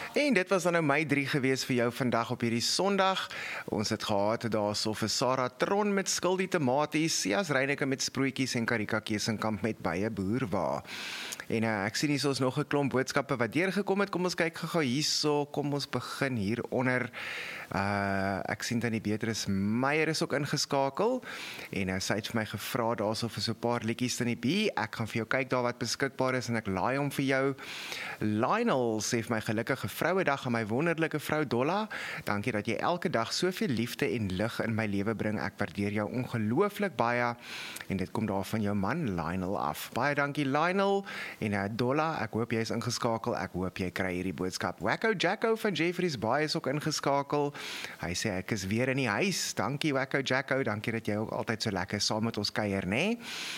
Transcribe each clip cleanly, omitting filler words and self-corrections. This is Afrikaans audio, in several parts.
En dit was dan nou my 3 gewees vir jou vandag op hierdie Sondag. Ons het gehad daarso vir Sarah Tron met Skildie Tomaties, Sias Reyneke met Sproetjies en Karika Kesenkamp met Baie Boerwa. En ek sien hier is nog 'n klomp boodskappe wat deurgekom het. Kom ons kyk gou hierso. Kom ons begin hieronder. Ek sien dan die Beatrice Meyer is ook ingeskakel en sy het vir my gevra daarso vir so 'n paar liedjies in die B. Ek gaan vir jou kyk daar wat beskikbaar is en ek laai hom vir jou. Lionel sê vir my gelukkige Vrouedag aan my wonderlike vrou Dolla. Dankie dat jy elke dag soveel liefde en lig in my lewe bring. Ek waardeer jou ongelooflik baie en dit kom daar van jou man Lionel af. Baie dankie Lionel en Dolla, ek hoop jy is ingeskakel. Ek hoop jy kry hierdie boodskap. Wacko Jacko van Jeffreys Bay is ook ingeskakel. Hy sê ek is weer in die huis. Dankie Wacko Jacko, dankie dat jy ook altyd so lekker saam met ons kuier, né?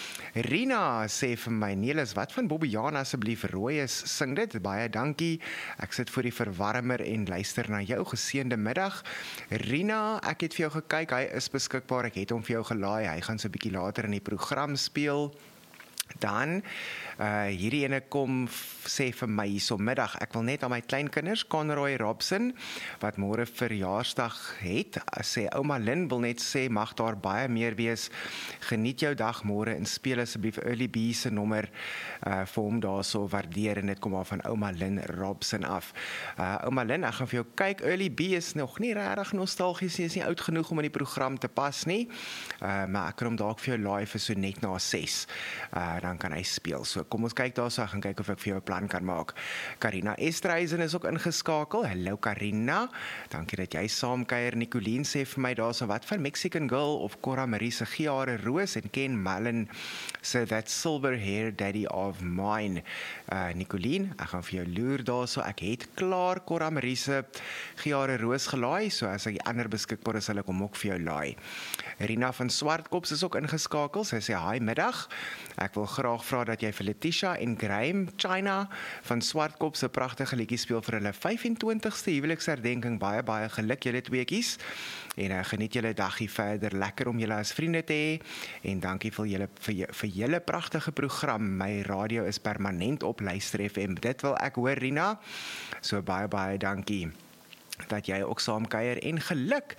Rina sê vir my, Nelis, wat van Bobbiana asseblief, Rooies, sing dit, baie dankie. Ek sit voor die verwarmer en luister na jou, geseënde middag. Rina, ek het vir jou gekyk, hy is beskikbaar, ek het hom vir jou gelaai, hy gaan so 'n bietjie later in die program speel. Dan, hierdie ene kom sê vir my hierso middag, ek wil net aan my kleinkinders, Conroy Robson, wat môre verjaarsdag het, sê ouma Lynn wil net sê, mag daar baie meer wees, geniet jou dag môre en speel asseblief Early B se nommer vir hom daarso waardeer en dit kom maar van ouma Lynn Robson af. Ouma Lynn, ek gaan vir jou kyk, Early B is nog nie regtig nostalgies nie, is nie oud genoeg om in die program te pas nie, maar ek kan hom dalk vir jou laai vir so net na 6. Dan kan hy speel. So kom ons kyk daarso, ek gaan kyk of ek vir jou 'n plan kan maak. Karina Estreisen is ook ingeskakel. Hallo Karina. Dankie dat jy saamkuier. Nicolien sê vir my daarso wat van Mexican Girl of Cora Marie se Giare Roos en Ken Mullen se That Silver Hair Daddy of Mine. Nicolien, ek gaan vir jou loer daarso. Ek het klaar Cora Marie se Giare Roos gelaai, so as ek die ander beskikbaar is, sal ek hom ook vir jou laai. Rina van Swartkops is ook ingeskakel. Sy sê hi middag. Ek wil graag vra dat jy vir Letitia en Graham China van Swartkop se pragtige liedjie speel vir hulle 25ste huweliksherdenking. Baie geluk julle tweeetjies. En geniet julle dagie verder. Lekker om julle as vriende te hê. En dankie vir julle pragtige program. My radio is permanent op Luister FM. Dit wil ek hoor, Rina. So baie dankie dat jy ook saamkuier en geluk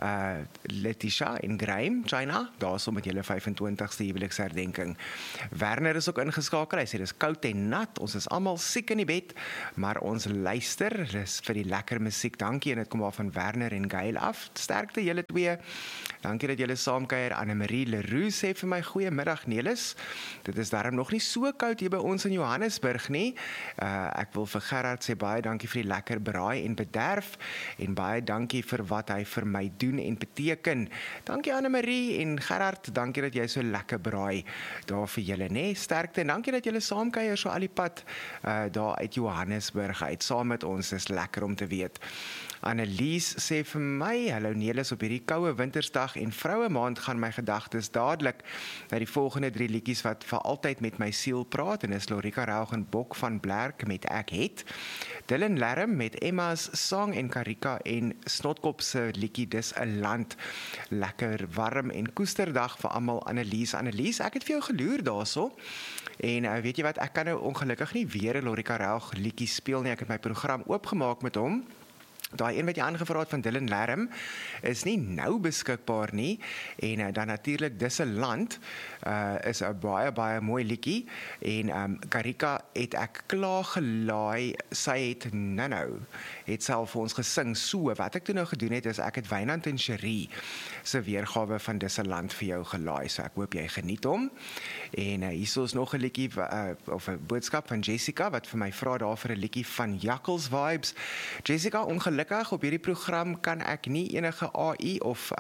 Letitia en Graham, China, daarso met julle 25ste huweliksherdenking. Werner is ook ingeskakel, hy sê dis koud en nat, ons is almal siek in die bed, maar ons luister, dis vir die lekker musiek, dankie, en dit kom maar van Werner en Gail af, sterkte julle twee, dankie dat julle saamkuier. Annemarie Leroux sê vir my, goeiemiddag Nelis, dit is daarom nog nie so koud hier by ons in Johannesburg nie, ek wil vir Gerard sê baie dankie vir die lekker braai en bederf, en baie dankie vir wat hy vir my doen en beteken. Dankie Annemarie en Gerard, dankie dat jy so lekker braai daar vir julle, né? Sterkte en dankie dat julle saamkuier so al die pad daar uit Johannesburg uit, saam met ons, dis lekker om te weet. Annelies sê vir my, hallo Nelis, op hierdie koue wintersdag en vroue maand gaan my gedagtes dadelik na die volgende 3 liedjies wat vir altyd met my siel praat, en is Lorika Raugenbok van Blerk met Ek Het, Dylan Lerm met Emma's Song en Karika en Snotkop se liedjie Dis 'n Land. Lekker warm en koesterdag vir almal. Annelies, ek het vir jou geloer daarso. En weet jy wat, ek kan nou ongelukkig nie weer 'n Lorika Raug liedjie speel nie. Ek het my program oopgemaak met hom. Daai een wat jy aangevra het van Dylan Lerm is nie nou beskikbaar nie, en dan natuurlik Dis 'n Land is 'n baie mooi liedjie, en Karika het ek klaar gelaai, sy het nou het self vir ons gesing, so wat ek toe nou gedoen het is, ek het Wynand en Cherie se weergawe van Dis 'n Land vir jou gelaai, so ek hoop jy geniet hom, en hierso is nog 'n liedjie, of 'n boodskap van Jessica, wat vir my vra daar vir 'n liedjie van Jackals Vibes. Jessica, ongelukkig op hierdie program kan ek nie enige AI of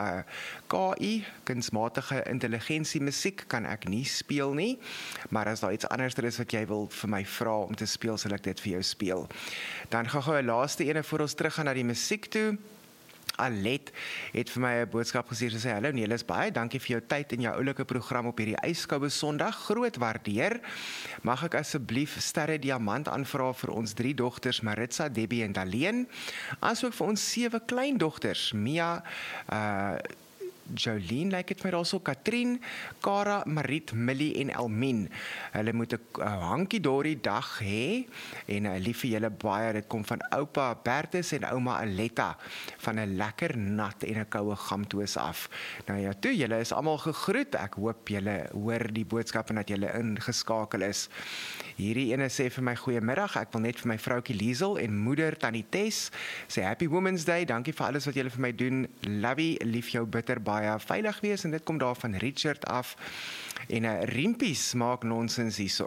KI, kunsmatige intelligensie musiek, kan ek nie speel nie, maar as daar iets anders is wat jy wil vir my vra om te speel, sal ek dit vir jou speel. Dan gaan 'n laaste ene voor ons terug gaan na die musiek toe. Alet het vir my 'n boodskap gestuur, sy sê, hallo Nelis, baie dankie vir jou tyd en jou oulike program op hierdie yskoue Sondag, groot waardeer. Mag ek asseblief Sterre Diamant aanvra vir ons 3 dogters, Maritza, Debbie en Daleen, asook vir ons 7 kleindogters, Mia, Jolien, lyk dit my daarso, Katrien, Kara, Mariet, Millie en Elmien. Hulle moet 'n hankie-dorie dag hê en lief vir julle baie. Dit kom van oupa Bertus en ouma Aletta van 'n lekker nat en 'n koue gamtoos af. Nou ja, toe, julle is almal gegroet. Ek hoop julle hoor die boodskap en dat julle ingeskakel is. Hierdie ene sê vir my goeiemiddag. Ek wil net vir my vroukie Liesel en moeder Tannie Tess sê Happy Women's Day. Dankie vir alles wat julle vir my doen. Lovey, lief jou bitter baie, veilig wees, en dit kom daar van Richard af. En riempies maak nonsens hierso.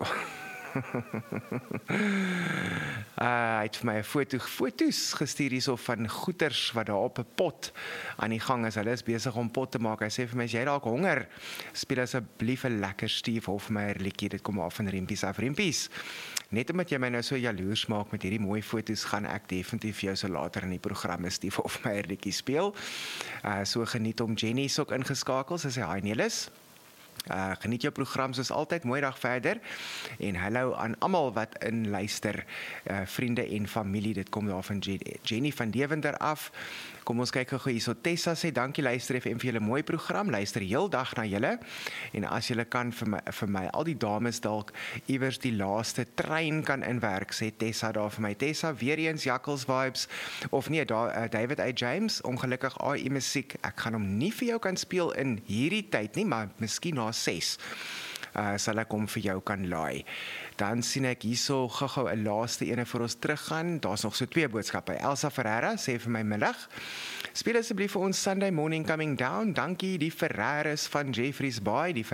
Hy het vir my 'n foto's gestuur hierso van goeters wat daar op 'n pot aan die gang is. Hulle is besig om pot te maak. Hy sê vir my, as jy dalk honger, speel asseblief 'n lekker Steve Hofmeyr liedjie. Dit kom af van Riempies af. Riempies, net omdat jy my nou so jaloers maak met hierdie mooi foto's, gaan ek definitief vir jou so later in die program 'n Steve Hofmeyr liedjie speel. So geniet om. Jenny is ook ingeskakel. Sy sê hi Nelis. Geniet jou program soos altyd, mooi dag verder, en hallo aan almal wat in luister, vriende en familie. Dit kom daar van Jenny van Deventer af. Kom ons kyk gou hierso. Tessa sê dankie Luister FM vir julle mooi program, luister heel dag na julle, en as julle kan vir my al die dames dalk iewers die laaste trein kan inwerk, sê Tessa daar vir my. Tessa, weer eens Jackals vibes, of nee, David A. James, ongelukkig AI musiek, ek gaan hom nie vir jou kan speel in hierdie tyd nie, maar miskien na 6. Sal ek hom vir jou kan laai. Dan sien ek hierso gou 'n laaste ene voor ons teruggaan. Daar's nog so 2 boodskappe. Elsa Ferreira sê vir my middag, speel asseblief vir ons Sunday Morning Coming Down. Dankie die Ferreiras van Jeffreys Bay, Ek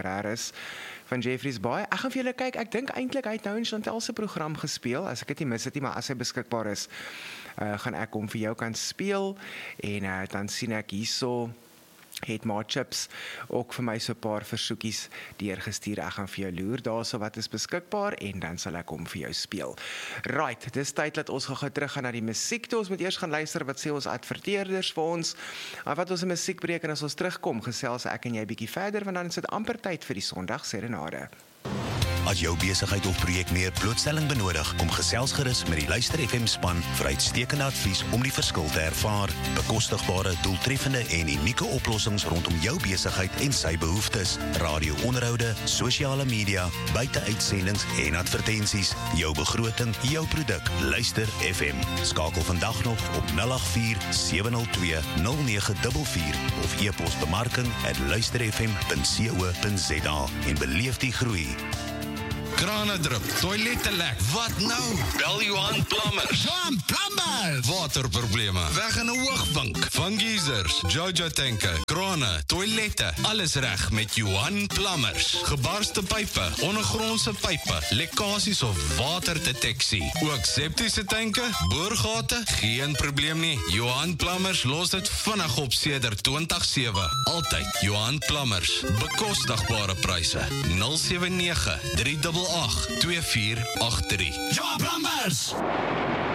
gaan vir julle kyk. Ek dink eintlik hy het nou in Chantel se program gespeel, as ek dit nie mis het nie, maar as hy beskikbaar is, gaan ek hom vir jou kan speel. En dan sien ek hierso het maar Chips ook vir my so 'n paar versoekies deurgestuur. Ek gaan vir jou loer daarso wat is beskikbaar, en dan sal ek hom vir jou speel. Right, dis tyd dat ons gou terug gaan na die musiek toe. Ons moet eers gaan luister wat sê ons adverteerders vir ons. Wat ons 'n musiekbreek, en as ons terugkom, gesels ek en jy bietjie verder, want dan is dit amper tyd vir die Sondag Serenade. As jou besigheid of projek meer blootstelling benodig, kom gesels gerus met die Luister FM span vir uitstekende advies om die verskil te ervaar. Bekostigbare, doeltreffende en unieke oplossings rondom jou besigheid en sy behoeftes. Radio-onderhoude, sosiale media, buite-uitsendings en advertensies. Jou begroting, jou produk. Luister FM. Skakel vandag nog op 084-702-0944 of e-pos bemarking@luisterfm.co.za en beleef die groei. Krane drup, toilette lek. Wat nou? Bel Johan Plumbers. Johan Plumbers! Waterprobleme, weg in 'n hoogvink. Van geysers, Jojo tanke, krane, toilette, alles reg met Johan Plumbers. Gebarste pype, ondergrondse pype, lekkasies of waterdeteksie. Ook septiese tanke, boorgate, geen probleem nie. Johan Plumbers los dit vinnig op sedert 2007. Altyd Johan Plumbers. Bekostigbare pryse. 079 388 2483. Johan Plumbers!